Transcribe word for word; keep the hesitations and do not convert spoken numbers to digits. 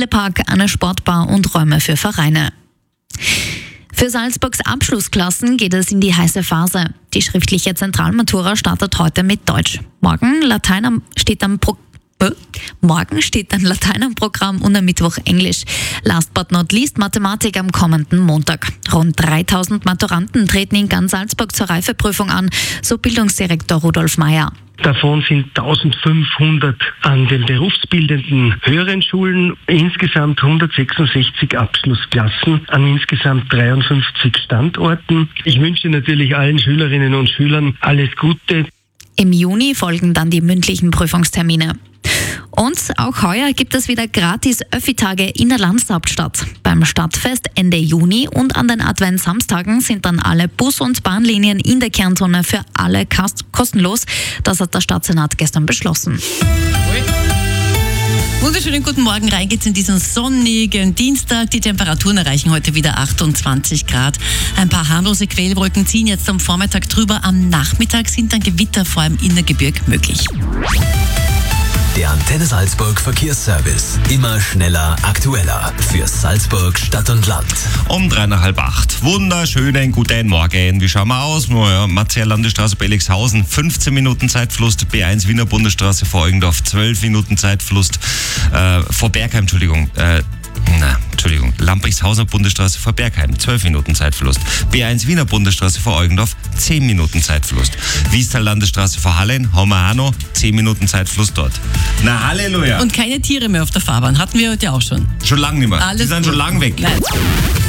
Spielepark, eine Sportbar und Räume für Vereine. Für Salzburgs Abschlussklassen geht es in die heiße Phase. Die schriftliche Zentralmatura startet heute mit Deutsch. Morgen Latein am, steht am Pro äh, Morgen steht dann Latein am Programm und am Mittwoch Englisch. Last but not least Mathematik am kommenden Montag. Rund dreitausend Maturanten treten in ganz Salzburg zur Reifeprüfung an, so Bildungsdirektor Rudolf Meyer. Davon sind eintausendfünfhundert an den berufsbildenden höheren Schulen, insgesamt hundertsechsundsechzig Abschlussklassen an insgesamt dreiundfünfzig Standorten. Ich wünsche natürlich allen Schülerinnen und Schülern alles Gute. Im Juni folgen dann die mündlichen Prüfungstermine. Und auch heuer gibt es wieder gratis Öffi-Tage in der Landeshauptstadt. Beim Stadtfest Ende Juni und an den Adventssamstagen sind dann alle Bus- und Bahnlinien in der Kernzone für alle kostenlos. Das hat der Stadtsenat gestern beschlossen. Wunderschönen guten Morgen, rein geht's in diesen sonnigen Dienstag. Die Temperaturen erreichen heute wieder achtundzwanzig Grad. Ein paar harmlose Quellwolken ziehen jetzt am Vormittag drüber. Am Nachmittag sind dann Gewitter vor allem in der Gebirg möglich. Der Antenne Salzburg Verkehrsservice. Immer schneller, aktueller. Für Salzburg, Stadt und Land. Um drei nach halb acht. Wunderschönen guten Morgen. Wie schauen wir aus? Naja, Marzial Landesstraße bei Elixhausen, fünfzehn Minuten Zeitverlust. B eins Wiener Bundesstraße vor Eugendorf, zwölf Minuten Zeitverlust. Äh, vor Bergheim, Entschuldigung. Äh, Na, Entschuldigung, Lambrichshauser Bundesstraße vor Bergheim, zwölf Minuten Zeitverlust. B eins Wiener Bundesstraße vor Eugendorf, zehn Minuten Zeitverlust. Wiestal Landesstraße vor Hallein, haben wir auch noch, zehn Minuten Zeitverlust dort. Na, Halleluja! Und keine Tiere mehr auf der Fahrbahn, hatten wir heute auch schon. Schon lange nicht mehr. Alles Die sind gut. schon lang weg. Nein.